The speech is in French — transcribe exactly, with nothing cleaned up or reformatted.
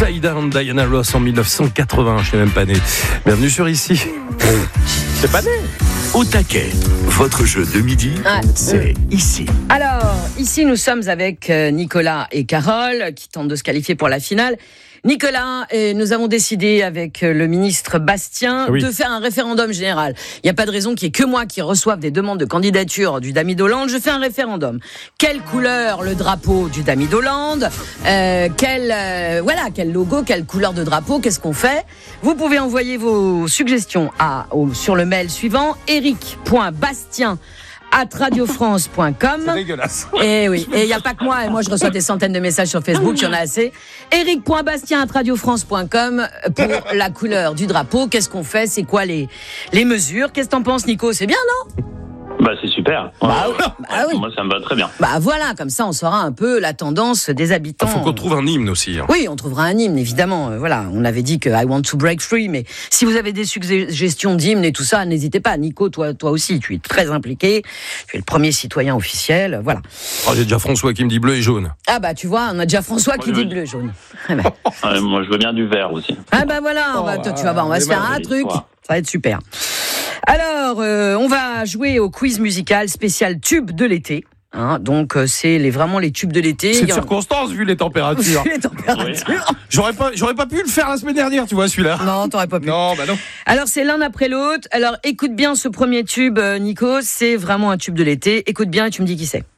Upside Down, Diana Ross en dix-neuf cent quatre-vingts. Je suis même pas né. Bienvenue sur Ici. C'est pas né. Au taquet, votre jeu de midi, Ah, c'est Ici. Alors, ici, nous sommes avec Nicolas et Carole qui tentent de se qualifier pour la finale. Nicolas, et nous avons décidé avec le ministre Bastien oui. de faire un référendum général. Il n'y a pas de raison qu'il n'y ait que moi qui reçoive des demandes de candidature du Damy d'Hollande. Je fais un référendum. Quelle couleur le drapeau du Damy d'Hollande euh, quel, euh, voilà, quel logo, quelle couleur de drapeau, qu'est-ce qu'on fait? Vous pouvez envoyer vos suggestions à, au, sur le mail suivant, eric point bastien arobase radio france point com. C'est dégueulasse. Et oui, et il n'y a pas que moi, et moi je reçois des centaines de messages sur Facebook, il y en a assez. eric point bastien arobase radio france point com pour la couleur du drapeau. Qu'est-ce qu'on fait? C'est quoi les, les mesures? Qu'est-ce que t'en penses, Nico? C'est bien, non? Bah c'est super. Bah oui. Bah oui. Moi ça me va très bien. Bah voilà, comme ça on saura un peu la tendance des habitants. Il faut qu'on trouve un hymne aussi. Hein. Oui, on trouvera un hymne, évidemment. Euh, voilà, on avait dit que I want to break free, mais si vous avez des suggestions d'hymne et tout ça, n'hésitez pas. Nico, toi, toi aussi, tu es très impliqué. Tu es le premier citoyen officiel. Voilà. Oh, j'ai déjà François qui me dit bleu et jaune. Ah bah tu vois, on a déjà François qui Moi, dit veux... bleu et jaune. Ah bah, Ouais, moi je veux bien du vert aussi. ah bah voilà, on va, toi, tu vas voir, on va se faire un truc. Ça va être super. Alors, euh, on va jouer au quiz musical spécial tube de l'été. Hein, donc euh, c'est les, vraiment les tubes de l'été. C'est de en... circonstance vu les températures. les températures. Oui. J'aurais pas, j'aurais pas pu le faire la semaine dernière, tu vois celui-là. Non, t'aurais pas pu. Non, bah non. Alors c'est l'un après l'autre. Alors écoute bien ce premier tube, euh, Nico. C'est vraiment un tube de l'été. Écoute bien et tu me dis qui c'est.